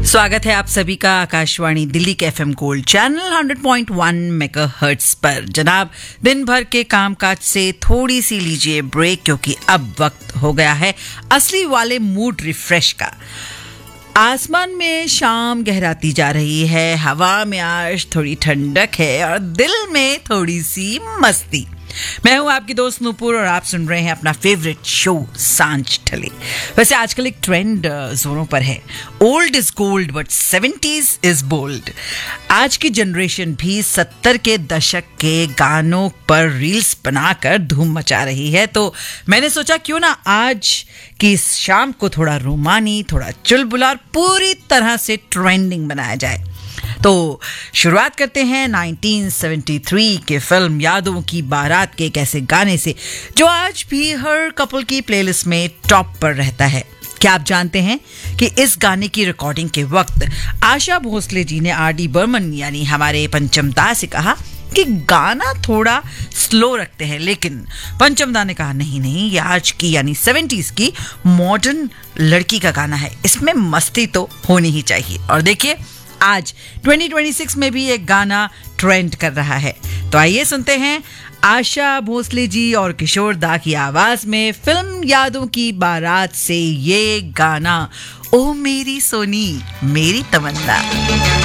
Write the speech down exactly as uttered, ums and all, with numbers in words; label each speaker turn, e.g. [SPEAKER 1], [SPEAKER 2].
[SPEAKER 1] स्वागत है आप सभी का आकाशवाणी दिल्ली के FM gold channel hundred point one megahertz पर। जनाब, दिन भर के कामकाज से थोड़ी सी लीजिए ब्रेक, क्योंकि अब वक्त हो गया है असली वाले मूड रिफ्रेश का। आसमान में शाम गहराती जा रही है, हवा में आज थोड़ी ठंडक है और दिल में थोड़ी सी मस्ती। मैं हूं आपकी दोस्त नूपुर और आप सुन रहे हैं अपना फेवरेट शो सांझ ढले। वैसे आजकल एक ट्रेंड जोरों पर है, old is gold but seventies is bold. आज की जनरेशन भी सत्तर के दशक के गानों पर रील्स बनाकर धूम मचा रही है, तो मैंने सोचा क्यों ना आज की इस शाम को थोड़ा रोमानी, थोड़ा चुलबुला और पूरी तरह से ट्रेंडिंग बनाया जाए। तो शुरुआत करते हैं नाइनटीन सेवेंटी थ्री के फिल्म यादों की बारात के एक ऐसे गाने से जो आज भी हर कपल की प्लेलिस्ट में टॉप पर रहता है। क्या आप जानते हैं कि इस गाने की रिकॉर्डिंग के वक्त आशा भोसले जी ने आर डी बर्मन यानी हमारे पंचम दा से कहा कि गाना थोड़ा स्लो रखते हैं, लेकिन पंचम दा ने कहा नहीं नहीं, ये आज की यानी सेवेंटीज की मॉडर्न लड़की का गाना है, इसमें मस्ती तो होनी ही चाहिए। और देखिए आज ट्वेंटी ट्वेंटी सिक्स में भी एक गाना ट्रेंड कर रहा है, तो आइए सुनते हैं आशा भोसले जी और किशोर दा की आवाज में फिल्म यादों की बारात से ये गाना, ओ मेरी सोनी मेरी तमन्ना।